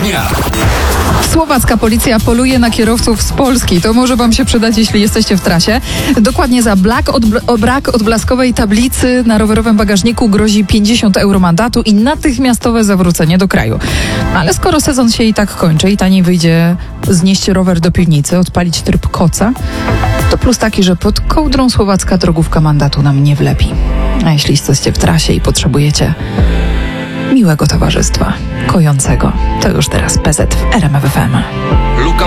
dnia. Słowacka policja poluje na kierowców z Polski. To może wam się przydać, jeśli jesteście w trasie. Dokładnie za brak odblaskowej tablicy na rowerowym bagażniku grozi 50 euro mandatu i natychmiastowe zawrócenie do kraju. Ale skoro sezon się i tak kończy i taniej wyjdzie znieść rower do piwnicy, odpalić tryb koca, to plus taki, że pod kołdrą słowacka drogówka mandatu nam nie wlepi. A jeśli jesteście w trasie i potrzebujecie miłego towarzystwa, kojącego, to już teraz PZ w RMF FM. Luka